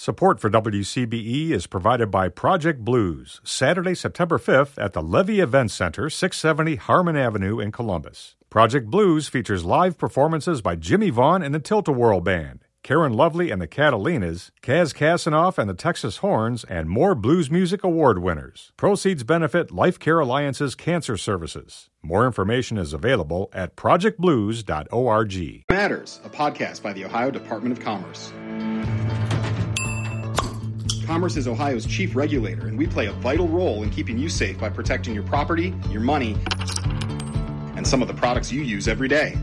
Support for WCBE is provided by Project Blues, Saturday, September 5th at the Levy Event Center, 670 Harmon Avenue in Columbus. Project Blues features live performances by Jimmy Vaughn and the Tilt-A-Whirl Band, Karen Lovely and the Catalinas, Kaz Kasanoff and the Texas Horns, and more blues music award winners. Proceeds benefit Life Care Alliance's cancer services. More information is available at projectblues.org. Matters, a podcast by the Ohio Department of Commerce. Commerce is Ohio's chief regulator, and we play a vital role in keeping you safe by protecting your property, your money, and some of the products you use every day.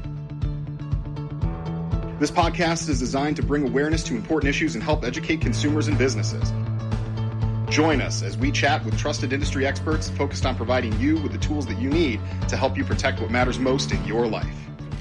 This podcast is designed to bring awareness to important issues and help educate consumers and businesses. Join us as we chat with trusted industry experts focused on providing you with the tools that you need to help you protect what matters most in your life.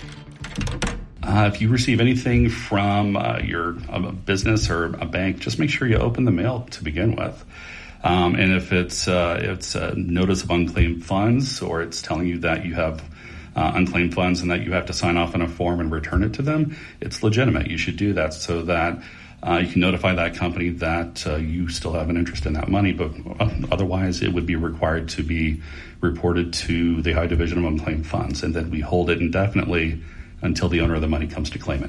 If you receive anything from your business or a bank, just make sure you open the mail to begin with. And if it's a notice of unclaimed funds, or it's telling you that you have unclaimed funds and that you have to sign off on a form and return it to them, it's legitimate. You should do that so that you can notify that company that you still have an interest in that money. But otherwise, it would be required to be reported to the Ohio Division of Unclaimed Funds, and then we hold it indefinitely until the owner of the money comes to claim it.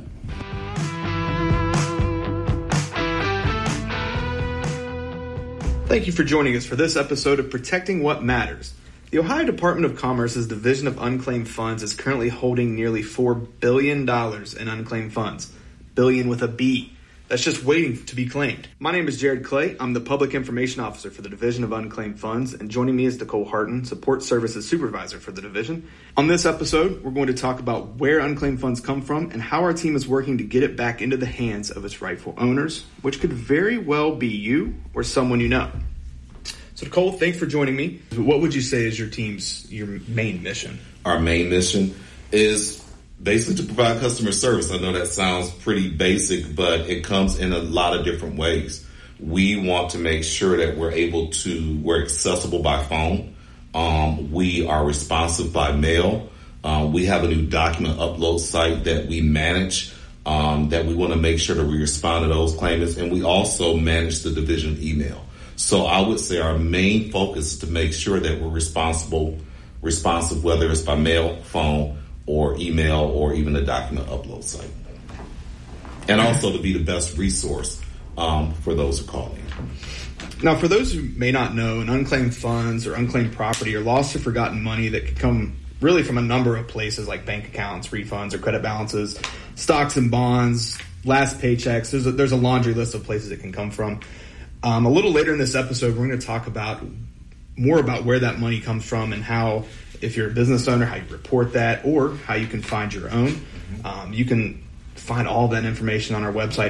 Thank you for joining us for this episode of Protecting What Matters. The Ohio Department of Commerce's Division of Unclaimed Funds is currently holding nearly $4 billion in unclaimed funds. Billion with a B. That's just waiting to be claimed. My name is Jared Clay. I'm the Public Information Officer for the Division of Unclaimed Funds, and joining me is Nicole Harton, Support Services Supervisor for the division. On this episode, we're going to talk about where unclaimed funds come from and how our team is working to get it back into the hands of its rightful owners, which could very well be you or someone you know. So Nicole, thanks for joining me. What would you say is your main mission? Our main mission is basically to provide customer service. I know that sounds pretty basic, but it comes in a lot of different ways. We want to make sure that we're accessible by phone. We are responsive by mail. We have a new document upload site that we manage, that we want to make sure that we respond to those claimants. And we also manage the division email. So I would say our main focus is to make sure that we're responsive, whether it's by mail, phone, or email, or even a document upload site. And also to be the best resource for those who call in. Now, for those who may not know, an unclaimed funds or unclaimed property or lost or forgotten money that could come really from a number of places like bank accounts, refunds, or credit balances, stocks and bonds, last paychecks. There's a laundry list of places it can come from. A little later in this episode, we're going to talk more about where that money comes from and how, if you're a business owner, how you report that, or how you can find your own. You can find all that information on our website,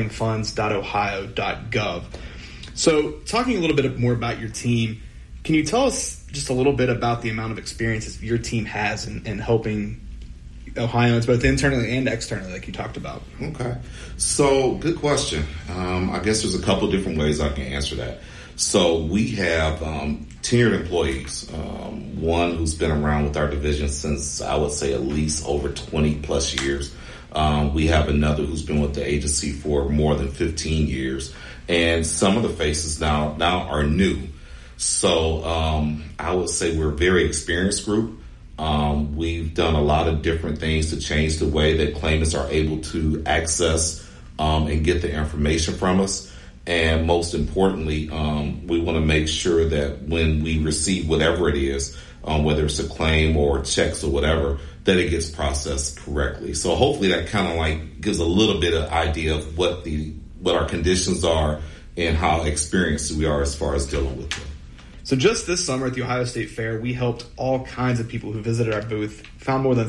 unclaimedfunds.ohio.gov. So talking a little bit more about your team, can you tell us just a little bit about the amount of experience your team has in helping Ohioans, both internally and externally, like you talked about? Okay. So good question. I guess there's a couple of different ways I can answer that. So we have tenured employees, one who's been around with our division since, I would say, at least over 20 plus years. We have another who's been with the agency for more than 15 years. And some of the faces now are new. So I would say we're a very experienced group. We've done a lot of different things to change the way that claimants are able to access and get the information from us. And most importantly, we want to make sure that when we receive whatever it is, whether it's a claim or checks or whatever, that it gets processed correctly. So hopefully that kind of like gives a little bit of idea of what our conditions are and how experienced we are as far as dealing with them. So just this summer at the Ohio State Fair, we helped all kinds of people who visited our booth, found more than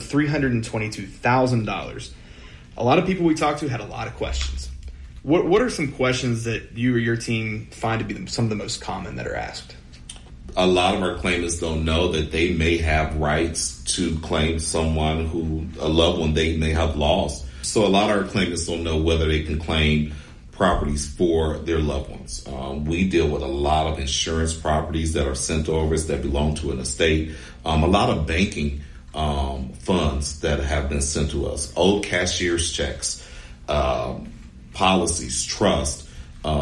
$322,000. A lot of people we talked to had a lot of questions. What are some questions that you or your team find to be some of the most common that are asked? A lot of our claimants don't know that they may have rights to claim a loved one they may have lost. So a lot of our claimants don't know whether they can claim properties for their loved ones. We deal with a lot of insurance properties that are sent over us that belong to an estate. A lot of banking funds that have been sent to us. Old cashier's checks, policies, trust.